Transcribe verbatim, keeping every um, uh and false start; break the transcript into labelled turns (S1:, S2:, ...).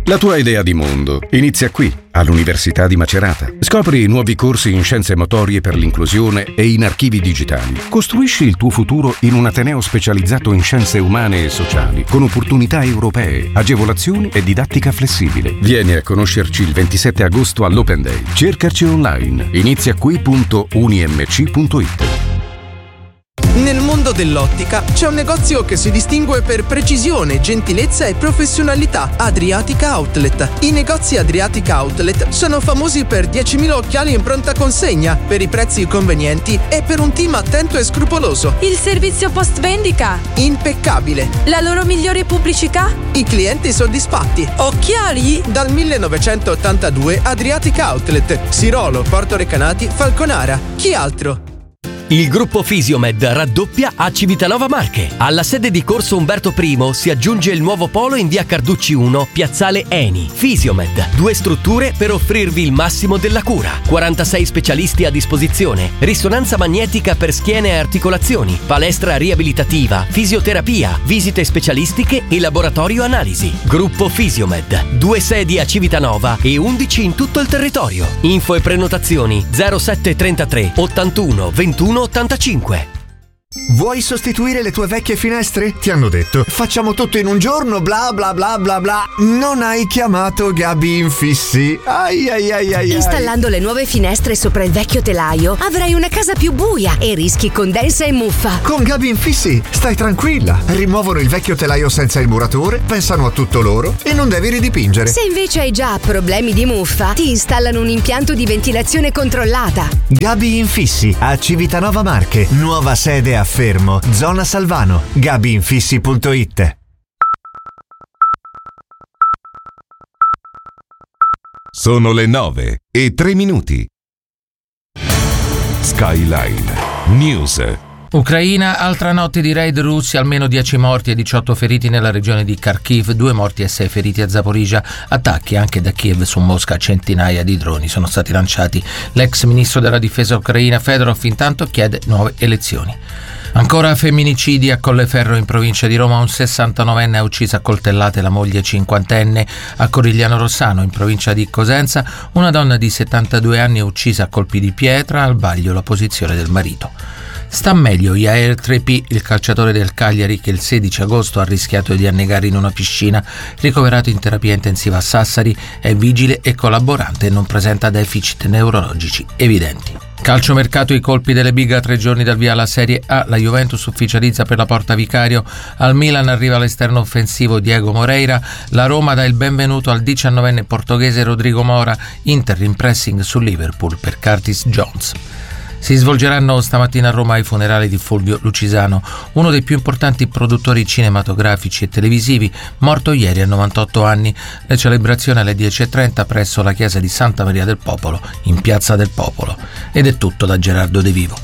S1: La tua idea di mondo inizia qui, all'Università di Macerata. Scopri nuovi corsi in scienze motorie per l'inclusione e in archivi digitali. Costruisci il tuo futuro in un ateneo specializzato in scienze umane e sociali, con opportunità europee, agevolazioni e didattica flessibile. Vieni a conoscerci il ventisette agosto all'Open Day. Cercaci online. iniziaqui punto unimc punto it.
S2: Nel mondo dell'ottica c'è un negozio che si distingue per precisione, gentilezza e professionalità: Adriatica Outlet. I negozi Adriatica Outlet sono famosi per diecimila occhiali in pronta consegna, per i prezzi convenienti e per un team attento e scrupoloso.
S3: Il servizio post vendita?
S2: Impeccabile.
S3: La loro migliore pubblicità?
S2: I clienti soddisfatti.
S3: Occhiali?
S2: Dal millenovecentottantadue Adriatica Outlet, Sirolo, Porto Recanati, Falconara. Chi altro?
S4: Il gruppo Fisiomed raddoppia a Civitanova Marche. Alla sede di Corso Umberto I si aggiunge il nuovo polo in via Carducci uno, piazzale Eni. Fisiomed, due strutture per offrirvi il massimo della cura. quarantasei specialisti a disposizione. Risonanza magnetica per schiene e articolazioni, palestra riabilitativa, fisioterapia, visite specialistiche e laboratorio analisi. Gruppo Fisiomed, due sedi a Civitanova e undici in tutto il territorio. Info e prenotazioni zero sette trentatré ottantuno ventuno ottantacinque.
S5: Vuoi sostituire le tue vecchie finestre? Ti hanno detto facciamo tutto in un giorno, bla bla bla bla bla. Non hai chiamato Gabi Infissi. Ai ai ai ai.
S6: Installando le nuove finestre sopra il vecchio telaio avrai una casa più buia e rischi condensa e muffa.
S5: Con Gabi Infissi stai tranquilla. Rimuovono il vecchio telaio senza il muratore, pensano a tutto loro e non devi ridipingere.
S6: Se invece hai già problemi di muffa, ti installano un impianto di ventilazione controllata.
S5: Gabi Infissi a Civitanova Marche, nuova sede a Fermo, zona Salvano. gabi infissi punto it.
S7: Sono le nove e tre minuti. Skyline News.
S8: Ucraina, altra notte di raid russi, almeno dieci morti e diciotto feriti nella regione di Kharkiv, due morti e sei feriti a Zaporizhzhia, attacchi anche da Kiev su Mosca, centinaia di droni sono stati lanciati. L'ex ministro della difesa ucraina Fedorov intanto chiede nuove elezioni. Ancora femminicidi a Colleferro in provincia di Roma, un sessantanovenne ha ucciso a coltellate la moglie cinquantenne. A Corigliano Rossano in provincia di Cosenza una donna di settantadue anni è uccisa a colpi di pietra, al vaglio la posizione del marito. Sta meglio Yair Trepi, il calciatore del Cagliari che il sedici agosto ha rischiato di annegare in una piscina, ricoverato in terapia intensiva a Sassari, è vigile e collaborante e non presenta deficit neurologici evidenti. Calciomercato, i colpi delle big a tre giorni dal via alla Serie A. La Juventus ufficializza per la Porta Vicario, al Milan arriva l'esterno offensivo Diego Moreira, la Roma dà il benvenuto al diciannovenne portoghese Rodrigo Mora, Inter in pressing su Liverpool per Curtis Jones. Si svolgeranno stamattina a Roma i funerali di Fulvio Lucisano, uno dei più importanti produttori cinematografici e televisivi, morto ieri a novantotto anni. Le celebrazioni alle dieci e trenta presso la chiesa di Santa Maria del Popolo, in Piazza del Popolo. Ed è tutto da Gerardo De Vivo.